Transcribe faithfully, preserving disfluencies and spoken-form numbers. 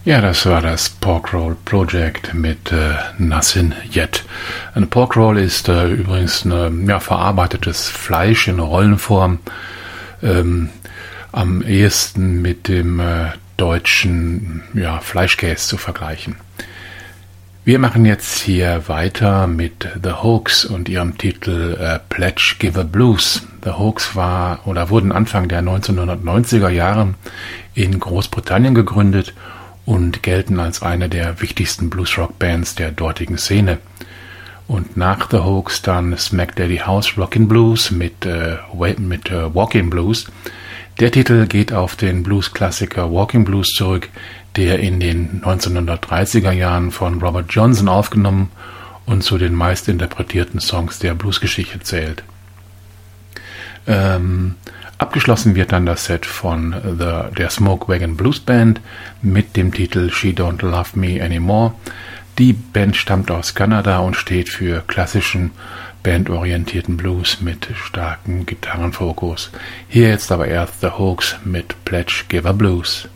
Ja, das war das Pork Roll Project mit äh, Nothing Yet. Ein Pork Roll ist äh, übrigens ein ja, verarbeitetes Fleisch in Rollenform, ähm, am ehesten mit dem äh, deutschen ja, Fleischkäse zu vergleichen. Wir machen jetzt hier weiter mit The Hoax und ihrem Titel äh, Pledge Giver Blues. The Hoax war oder wurden Anfang der neunzehnhundertneunziger Jahre in Großbritannien gegründet und gelten als eine der wichtigsten Bluesrock-Bands der dortigen Szene. Und nach The Hoax dann Smack Daddy House Rockin' Blues mit, äh, mit äh, Walking Blues. Der Titel geht auf den Blues-Klassiker Walking Blues zurück, der in den neunzehnhundertdreißiger Jahren von Robert Johnson aufgenommen und zu den meist interpretierten Songs der Bluesgeschichte zählt. Ähm, abgeschlossen wird dann das Set von the, der Smoke Wagon Blues Band mit dem Titel She Don't Love Me Anymore. Die Band stammt aus Kanada und steht für klassischen, bandorientierten Blues mit starkem Gitarrenfokus. Hier jetzt aber erst The Hoax mit Pledge Giver Blues.